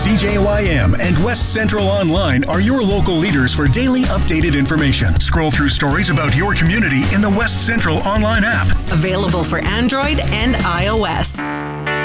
CJYM and West Central Online are your local leaders for daily updated information. Scroll through stories about your community in the West Central Online app. Available for Android and iOS.